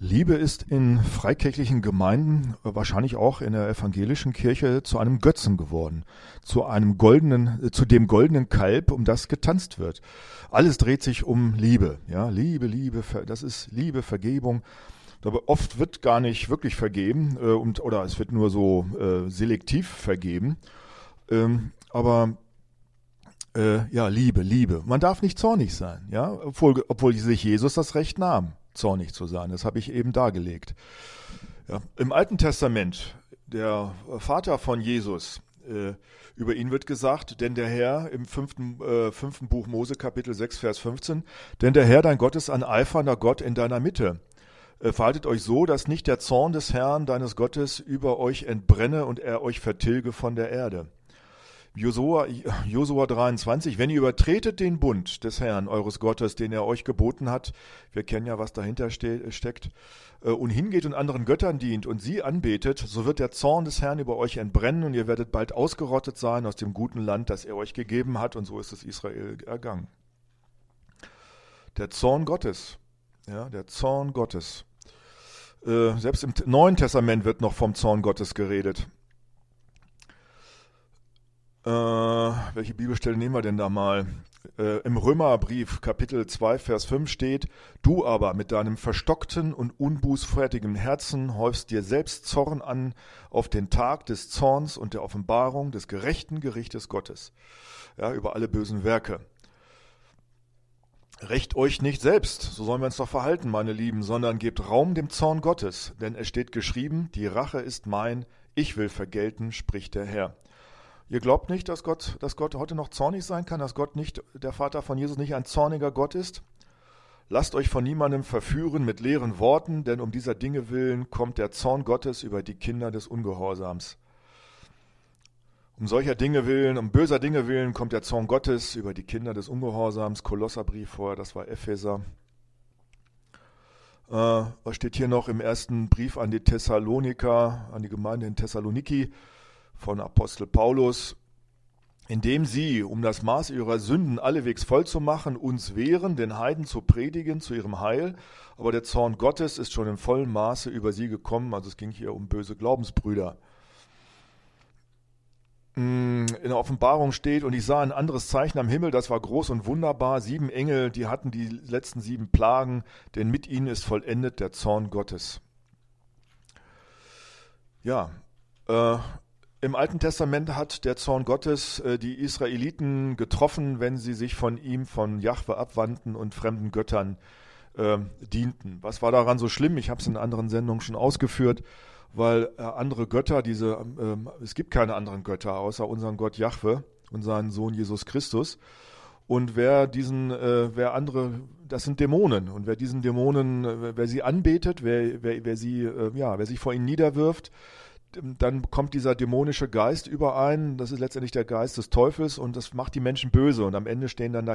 Liebe ist in freikirchlichen Gemeinden, wahrscheinlich auch in der evangelischen Kirche, zu einem Götzen geworden, zu dem goldenen Kalb, um das getanzt wird. Alles dreht sich um Liebe, ja, Liebe, das ist Liebe, Vergebung. Aber oft wird gar nicht wirklich vergeben, oder es wird nur so selektiv vergeben. Aber ja, Liebe. Man darf nicht zornig sein, ja, obwohl sich Jesus das Recht nahm, zornig zu sein. Das habe ich eben dargelegt. Ja. Im Alten Testament, der Vater von Jesus, über ihn wird gesagt, denn der Herr, im fünften Buch Mose, Kapitel 6, Vers 15, denn der Herr, dein Gott, ist ein eifernder Gott in deiner Mitte. Verhaltet euch so, dass nicht der Zorn des Herrn, deines Gottes, über euch entbrenne und er euch vertilge von der Erde. Josua 23, wenn ihr übertretet den Bund des Herrn, eures Gottes, den er euch geboten hat, wir kennen ja, was dahinter steckt, und hingeht und anderen Göttern dient und sie anbetet, so wird der Zorn des Herrn über euch entbrennen und ihr werdet bald ausgerottet sein aus dem guten Land, das er euch gegeben hat, und so ist es Israel ergangen. Der Zorn Gottes, ja, der Zorn Gottes. Selbst im Neuen Testament wird noch vom Zorn Gottes geredet. Welche Bibelstelle nehmen wir denn da mal? Im Römerbrief, Kapitel 2, Vers 5 steht, du aber mit deinem verstockten und unbußfertigen Herzen häufst dir selbst Zorn an auf den Tag des Zorns und der Offenbarung des gerechten Gerichtes Gottes, ja, über alle bösen Werke. Rächt euch nicht selbst, so sollen wir uns doch verhalten, meine Lieben, sondern gebt Raum dem Zorn Gottes, denn es steht geschrieben, die Rache ist mein, ich will vergelten, spricht der Herr. Ihr glaubt nicht, dass Gott heute noch zornig sein kann, dass Gott nicht, der Vater von Jesus, nicht ein zorniger Gott ist? Lasst euch von niemandem verführen mit leeren Worten, denn um dieser Dinge willen kommt der Zorn Gottes über die Kinder des Ungehorsams. Um solcher Dinge willen, um böser Dinge willen kommt der Zorn Gottes über die Kinder des Ungehorsams. Kolosserbrief vorher, das war Epheser. Was steht hier noch im ersten Brief an die Thessaloniker, an die Gemeinde in Thessaloniki? Von Apostel Paulus, indem sie, um das Maß ihrer Sünden allewegs voll zu machen, uns wehren, den Heiden zu predigen zu ihrem Heil, aber der Zorn Gottes ist schon in vollem Maße über sie gekommen, also es ging hier um böse Glaubensbrüder. In der Offenbarung steht, und ich sah ein anderes Zeichen am Himmel, das war groß und wunderbar, 7 Engel, die hatten die letzten 7 Plagen, denn mit ihnen ist vollendet der Zorn Gottes. Ja, im Alten Testament hat der Zorn Gottes die Israeliten getroffen, wenn sie sich von ihm, von Jahwe abwandten und fremden Göttern dienten. Was war daran so schlimm? Ich habe es in anderen Sendungen schon ausgeführt, weil andere Götter, es gibt keine anderen Götter außer unseren Gott Jahwe und seinen Sohn Jesus Christus. Und das sind Dämonen. Und wer diesen Dämonen, wer sie anbetet, wer sich vor ihnen niederwirft, dann kommt dieser dämonische Geist überein, das ist letztendlich der Geist des Teufels und das macht die Menschen böse und am Ende stehen dann da